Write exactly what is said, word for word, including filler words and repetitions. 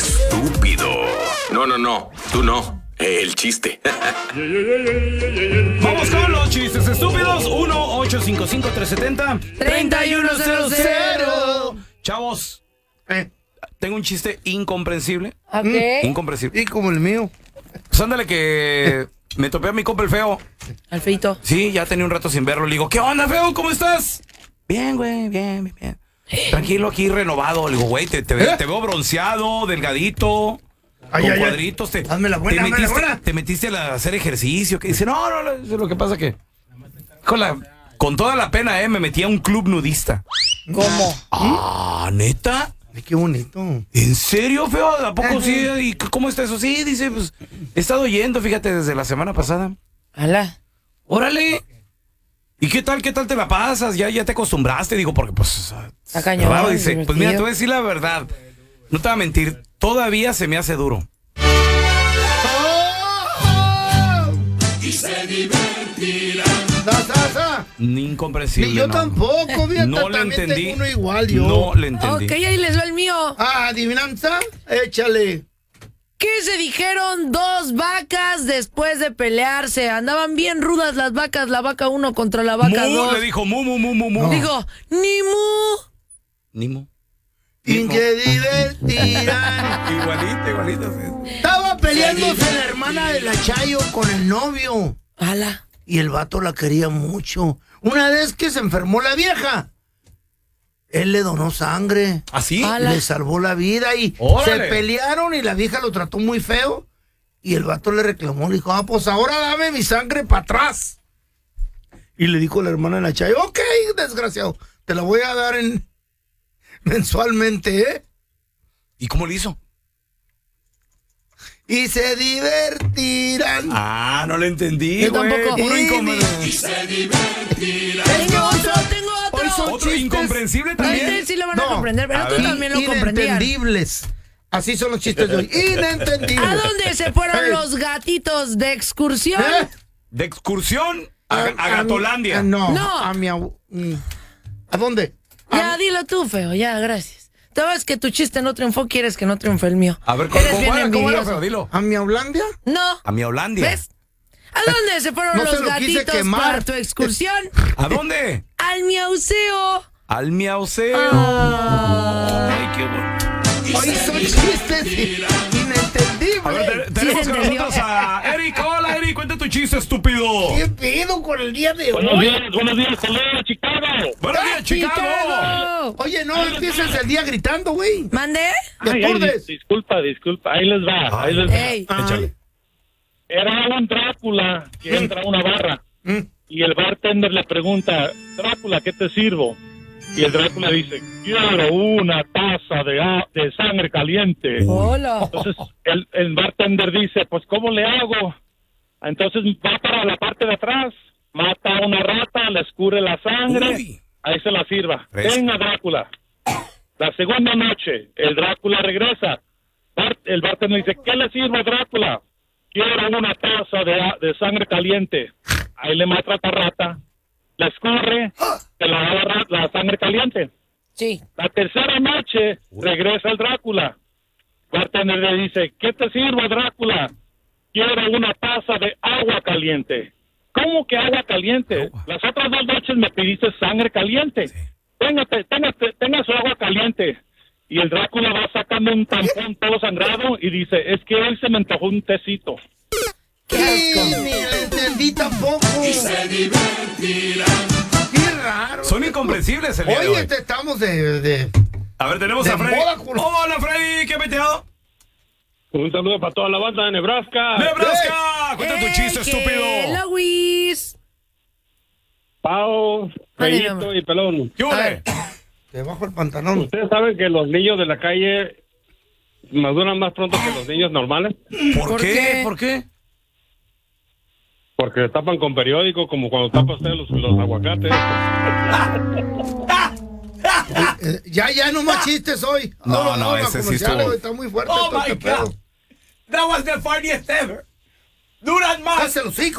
estúpido. No, no, no, tú no. El chiste. Vamos con los chistes estúpidos. uno ocho cinco cinco, tres siete cero, tres uno cero cero. Chavos, eh, tengo un chiste incomprensible. Ok. Incomprensible. Y como el mío. Pues ándale que me topé a mi compa el feo. Al feito. Sí, ya tenía un rato sin verlo. Le digo, ¿qué onda, feo? ¿Cómo estás? Bien, güey, bien, bien, bien. Tranquilo, aquí renovado. Le digo, güey, te, te, ve- te veo bronceado, delgadito, Ay, con ay, ay. cuadritos. Te, Hazme la buena, te hazme la metiste, buena. te metiste a hacer ejercicio. Que dice, no, no, no, eso es lo que pasa que... Con, la, con toda la pena, eh, me metí a un club nudista. ¿Cómo? Ah, ¿neta? Ay, qué bonito. ¿En serio, feo? ¿A poco sí? ¿Y c- cómo está eso? Sí, dice, pues, he estado yendo, fíjate, desde la semana pasada. Ala. Órale. ¿Y qué tal, qué tal te la pasas? ¿Ya, ya te acostumbraste? Digo, porque pues... Está cañón, raro, dice, divertido. pues mira, te voy a decir la verdad. No te voy a mentir, todavía se me hace duro. Y se divertirá. Da, da, da. Incomprensible. Ni yo no. tampoco, fíjate, No le también entendí. tengo uno igual yo. No le entendí. Ok, ahí les va el mío. Ah, adivinanza, échale. ¿Qué se dijeron dos vacas después de pelearse? Andaban bien rudas las vacas, la vaca uno contra la vaca Mu, dos. le dijo mu, mu, mu, mu, mu. Digo, ni mu. Ni mu. Y que divertirán. Igualito, igualito. sí. Estaba peleándose la hermana de la Chayo con el novio. Ala. Y el vato la quería mucho. Una vez que se enfermó la vieja, él le donó sangre. ¿Así? Ala. Le salvó la vida y Órale. se pelearon y la vieja lo trató muy feo. Y el vato le reclamó, le dijo, ah, pues ahora dame mi sangre para atrás. Y le dijo la hermana de la Chayo, ok, desgraciado, te la voy a dar en mensualmente, ¿eh? ¿Y cómo le hizo? Y se divertirán. Ah, no le entendí, Yo güey. tampoco. Puro Y incomprensible. Tengo otro, tengo otro. Hoy son ¿Otro chistes. incomprensible también? Ustedes sí lo van a No. comprender, pero A tú ver. también lo comprendías. Inentendibles. Así son los chistes de hoy. Inentendibles. ¿A dónde se fueron Ey. los gatitos de excursión? ¿Eh? De excursión a, a Gatolandia. a- no, No. a mi abu- mm. ¿A dónde? Ya, dilo tú, feo, ya, gracias. Tú ves que tu chiste no triunfó, quieres que no triunfe el mío. A ver, ¿cómo, Eres cómo bien era? ¿Cómo era, envidioso. feo? Dilo. ¿A mi Hollandia? No. A mi Holandia. ¿Ves? ¿A dónde se fueron No se los lo quise gatitos quemar. para tu excursión? ¿A dónde? Al miauceo. Al miauceo. Ah. Ay, qué bueno. Hoy son chistes inentendibles. A ver, te- Sí tenemos se con entendió. nosotros a Eric. Hola, Eric, cuenta tu chiste, estúpido. ¿Qué pedo con el día de Buenos hoy? días, buenos días, saludos, Chicago. Buenos días, Chicago. Chicago. Oye, no empieces el día gritando, güey. ¿Mandé? ¿Te Ay, ay, aturdes? dis- disculpa, disculpa, ahí les va, ahí les va. Ey. Échale. Era un Drácula que entra a una barra Mm. y el bartender le pregunta, Drácula, ¿qué te sirvo? Y el Drácula dice, quiero una taza de, a- de sangre caliente. Hola. Entonces el, el bartender dice, pues ¿cómo le hago? Entonces va para la parte de atrás, mata a una rata, le escurre la sangre, Uy. ahí se la sirva. Fresco. Venga, Drácula. La segunda noche, el Drácula regresa. Bar- el bartender dice, ¿qué le sirvo a Drácula? Quiero una taza de, a- de sangre caliente. Ahí le mata a la rata, la escurre, se la da la, ra- la sangre caliente. Sí. La tercera noche regresa el Drácula. Bartender le dice, ¿qué te sirvo, Drácula? Quiero una taza de agua caliente. ¿Cómo que agua caliente? Agua. Las otras dos noches me pediste sangre caliente. Téngate, téngate, tenga su agua caliente. Y el Drácula va sacando un tampón todo sangrado y dice, es que hoy se me antojó un tecito. Sí, ni le entendí tampoco. Y se divertirán. Qué raro. Son incomprensibles el día de Oye, hoy. te estamos de... de... A ver, tenemos de a Freddy. moda, culo. Hola, Freddy, ¿qué metido? Un saludo para toda la banda de Nebraska. ¡Nebraska! Cuenta tu Ey, chiste, que estúpido. Luis. Pau, Ándale, Feito amor. y Pelón. ¿Qué A huele? ver. Te bajo el pantalón. ¿Ustedes saben que los niños de la calle maduran más pronto que los niños normales? ¿Por, ¿Por qué? qué? ¿Por qué? Porque tapan con periódico, como cuando tapa usted los, los aguacates. Eh, ya, ya, no más chistes hoy. No, Ahora no, vamos a ese sí comerciales, estuvo- güey, está muy fuerte Oh todo my este pedo. God. That was the funniest ever. Duran más. Cállate los hocico.